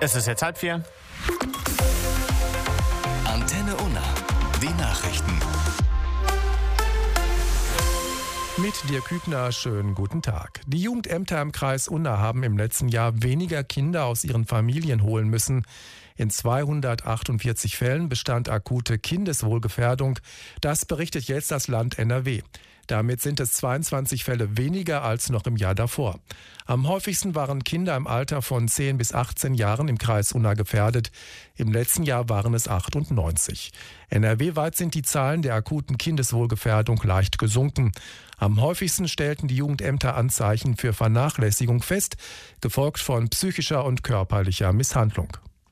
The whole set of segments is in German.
Es ist jetzt 3:30. Antenne Unna. Die Nachrichten. Mit Dirk Hübner, schönen guten Tag. Die Jugendämter im Kreis Unna haben im letzten Jahr weniger Kinder aus ihren Familien holen müssen. In 248 Fällen bestand akute Kindeswohlgefährdung. Das berichtet jetzt das Land NRW. Damit sind es 22 Fälle weniger als noch im Jahr davor. Am häufigsten waren Kinder im Alter von 10 bis 18 Jahren im Kreis Unna gefährdet. Im letzten Jahr waren es 98. NRW-weit sind die Zahlen der akuten Kindeswohlgefährdung leicht gesunken. Am häufigsten stellten die Jugendämter Anzeichen für Vernachlässigung fest, gefolgt von psychischer und körperlicher Misshandlung.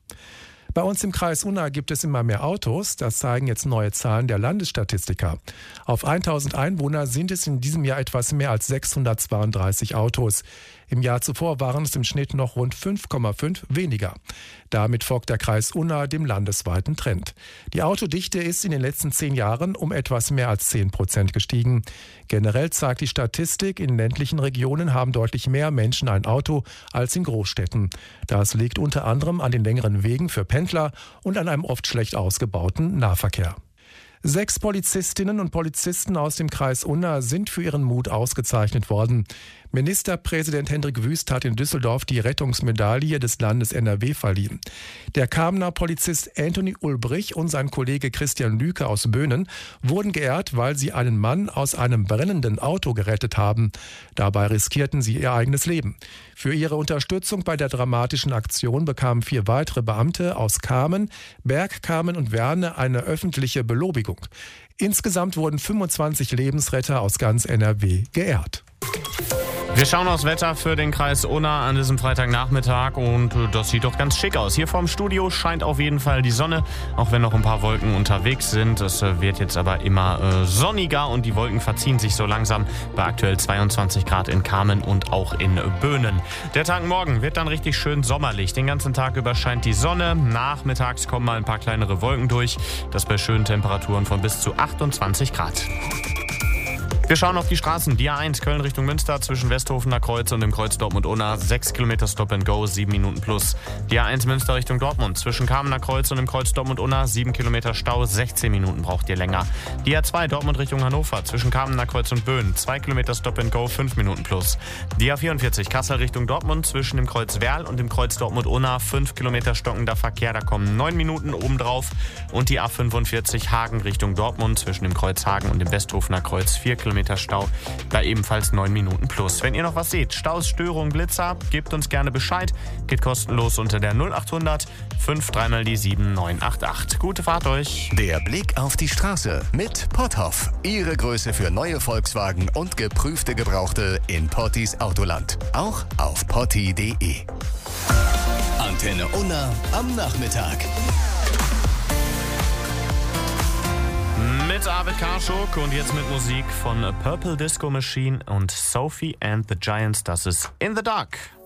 Bei uns im Kreis Unna gibt es immer mehr Autos, das zeigen jetzt neue Zahlen der Landesstatistiker. Auf 1000 Einwohner sind es in diesem Jahr etwas mehr als 632 Autos. Im Jahr zuvor waren es im Schnitt noch rund 5,5 weniger. Damit folgt der Kreis Unna dem landesweiten Trend. Die Autodichte ist in den letzten 10 Jahren um etwas mehr als 10% gestiegen. Generell zeigt die Statistik, in ländlichen Regionen haben deutlich mehr Menschen ein Auto als in Großstädten. Das liegt unter anderem an den längeren Wegen für Pendler und an einem oft schlecht ausgebauten Nahverkehr. 6 Polizistinnen und Polizisten aus dem Kreis Unna sind für ihren Mut ausgezeichnet worden. Ministerpräsident Hendrik Wüst hat in Düsseldorf die Rettungsmedaille des Landes NRW verliehen. Der Kamener Polizist Anthony Ulbrich und sein Kollege Christian Lüke aus Böhnen wurden geehrt, weil sie einen Mann aus einem brennenden Auto gerettet haben. Dabei riskierten sie ihr eigenes Leben. Für ihre Unterstützung bei der dramatischen Aktion bekamen 4 weitere Beamte aus Kamen, Bergkamen und Werne eine öffentliche Belobigung. Insgesamt wurden 25 Lebensretter aus ganz NRW geehrt. Wir schauen aufs Wetter für den Kreis Unna an diesem Freitagnachmittag und das sieht doch ganz schick aus. Hier vorm Studio scheint auf jeden Fall die Sonne, auch wenn noch ein paar Wolken unterwegs sind. Es wird jetzt aber immer sonniger und die Wolken verziehen sich so langsam bei aktuell 22 Grad in Kamen und auch in Böhnen. Der Tag morgen wird dann richtig schön sommerlich. Den ganzen Tag über scheint die Sonne. Nachmittags kommen mal ein paar kleinere Wolken durch. Das bei schönen Temperaturen von bis zu 28 Grad. Wir schauen auf die Straßen. Die A1 Köln Richtung Münster zwischen Westhofener Kreuz und dem Kreuz Dortmund-Unna. 6 Kilometer Stop and Go, 7 Minuten plus. Die A1 Münster Richtung Dortmund zwischen Kamener Kreuz und dem Kreuz Dortmund-Unna. 7 Kilometer Stau, 16 Minuten braucht ihr länger. Die A2 Dortmund Richtung Hannover zwischen Kamener Kreuz und Böhn. 2 Kilometer Stop and Go, 5 Minuten plus. Die A44 Kassel Richtung Dortmund zwischen dem Kreuz Werl und dem Kreuz Dortmund-Unna. 5 Kilometer stockender Verkehr, da kommen 9 Minuten obendrauf. Und die A45 Hagen Richtung Dortmund zwischen dem Kreuz Hagen und dem Westhofener Kreuz. 4 Kilometer Stau, da ebenfalls 9 Minuten plus. Wenn ihr noch was seht, Staus, Störungen, Blitzer, gebt uns gerne Bescheid. Geht kostenlos unter der 0800 53 die 7988. Gute Fahrt euch. Der Blick auf die Straße mit Potthoff. Ihre Größe für neue Volkswagen und geprüfte Gebrauchte in Pottis Autoland. Auch auf potti.de. Antenne Unna am Nachmittag. Mit Arvid Karschuk und jetzt mit Musik von Purple Disco Machine und Sophie and the Giants. Das ist In the Dark.